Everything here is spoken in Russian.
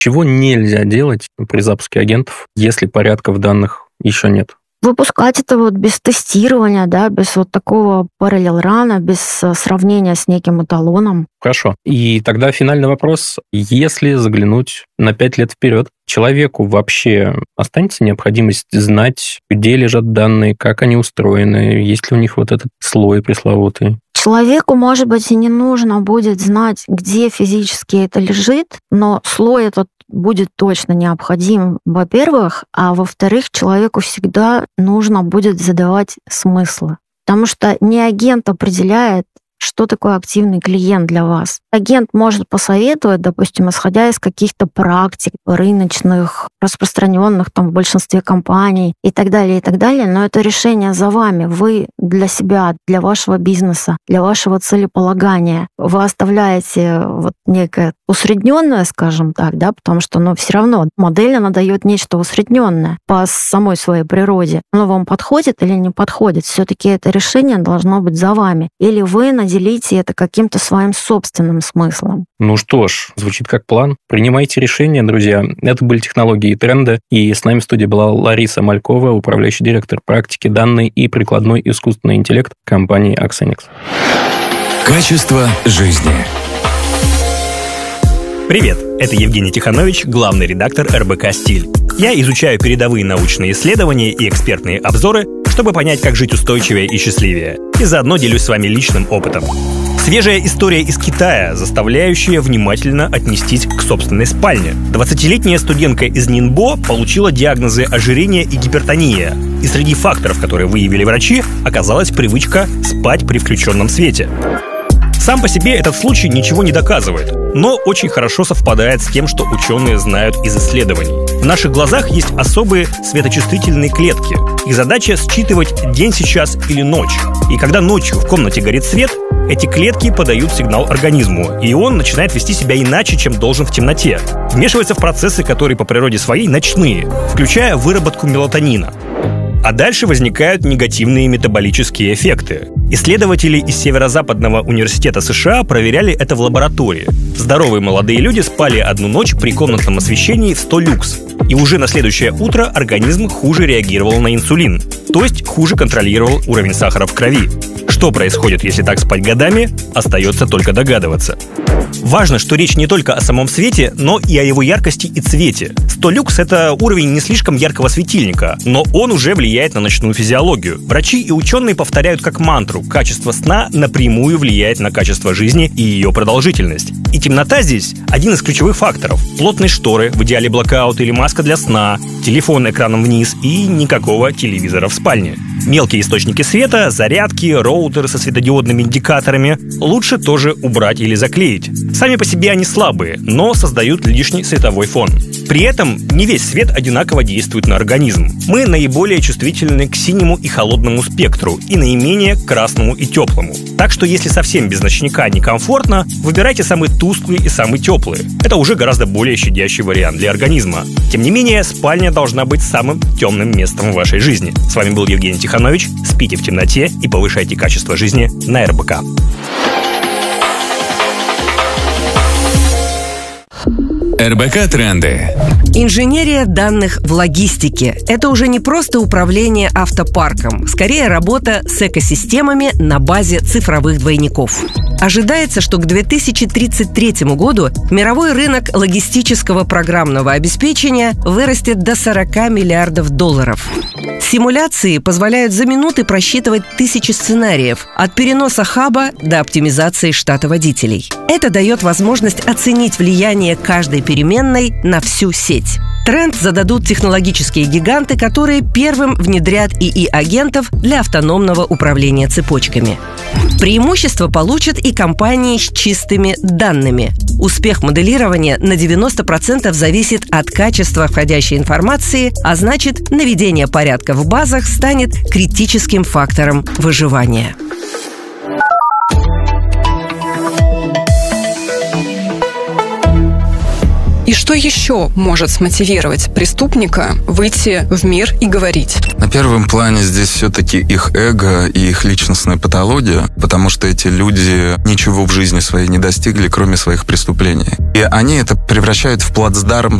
Чего нельзя делать при запуске агентов, если порядка в данных еще нет? Выпускать это без тестирования, без такого параллел-рана, без сравнения с неким эталоном. Хорошо. И тогда финальный вопрос. Если заглянуть на 5 лет вперед, человеку вообще останется необходимость знать, где лежат данные, как они устроены, есть ли у них этот слой пресловутый? Человеку, может быть, и не нужно будет знать, где физически это лежит, но слой этот будет точно необходим, во-первых, а во-вторых, человеку всегда нужно будет задавать смыслы. Потому что не агент определяет, что такое активный клиент для вас. Агент может посоветовать, допустим, исходя из каких-то практик рыночных, распространенных в большинстве компаний и так далее, но это решение за вами. Вы для себя, для вашего бизнеса, для вашего целеполагания, вы оставляете некое усредненное, скажем так, потому что все равно модель, она дает нечто усредненное по самой своей природе. Оно вам подходит или не подходит? Все-таки это решение должно быть за вами. Или вы наделите это каким-то своим собственным смыслом. Ну что ж, звучит как план. Принимайте решения, друзья. Это были технологии и тренды. И с нами в студии была Лариса Малькова, управляющий директор практики, данные и прикладной искусственный интеллект компании Axenix. Качество жизни. Привет, это Евгений Тиханович, главный редактор РБК «Стиль». Я изучаю передовые научные исследования и экспертные обзоры, чтобы понять, как жить устойчивее и счастливее. И заодно делюсь с вами личным опытом. Свежая история из Китая, заставляющая внимательно отнестись к собственной спальне. 20-летняя студентка из Нинбо получила диагнозы ожирение и гипертония. И среди факторов, которые выявили врачи, оказалась привычка спать при включенном свете. Сам по себе этот случай ничего не доказывает, но очень хорошо совпадает с тем, что ученые знают из исследований. В наших глазах есть особые светочувствительные клетки. Их задача считывать день сейчас или ночь. И когда ночью в комнате горит свет, эти клетки подают сигнал организму, и он начинает вести себя иначе, чем должен в темноте. Вмешивается в процессы, которые по природе своей ночные, включая выработку мелатонина. А дальше возникают негативные метаболические эффекты. Исследователи из Северо-Западного университета США проверяли это в лаборатории. Здоровые молодые люди спали одну ночь при комнатном освещении в 100 люкс. И уже на следующее утро организм хуже реагировал на инсулин, то есть хуже контролировал уровень сахара в крови. Что происходит, если так спать годами, остается только догадываться. Важно, что речь не только о самом свете, но и о его яркости и цвете. 100 люкс — это уровень не слишком яркого светильника, но он уже влияет на ночную физиологию. Врачи и ученые повторяют как мантру: качество сна напрямую влияет на качество жизни и ее продолжительность. И темнота здесь один из ключевых факторов. Плотные шторы, в идеале блокаут или маска для сна, телефон экраном вниз и никакого телевизора в спальне. Мелкие источники света, зарядки, роутеры со светодиодными индикаторами лучше тоже убрать или заклеить. Сами по себе они слабые, но создают лишний световой фон. При этом не весь свет одинаково действует на организм. Мы наиболее чувствительны к синему и холодному спектру и наименее к красному и теплому. Так что если совсем без ночника некомфортно, выбирайте самый тусклый и самый теплый. Это уже гораздо более щадящий вариант для организма. Тем не менее, спальня должна быть самым темным местом в вашей жизни. С вами был Евгений Тиханович. Спите в темноте и повышайте качество жизни на РБК. РБК Тренды. Инженерия данных в логистике – это уже не просто управление автопарком, скорее работа с экосистемами на базе цифровых двойников. Ожидается, что к 2033 году мировой рынок логистического программного обеспечения вырастет до $40 миллиардов. Симуляции позволяют за минуты просчитывать тысячи сценариев, от переноса хаба до оптимизации штата водителей. Это дает возможность оценить влияние каждой переменной на всю сеть. Тренд зададут технологические гиганты, которые первым внедрят ИИ-агентов для автономного управления цепочками. Преимущество получат и компании с чистыми данными. Успех моделирования на 90% зависит от качества входящей информации, а значит, наведение порядка в базах станет критическим фактором выживания. И что еще может смотивировать преступника выйти в мир и говорить? На первом плане здесь все-таки их эго и их личностная патология, потому что эти люди ничего в жизни своей не достигли, кроме своих преступлений. И они это превращают в плацдарм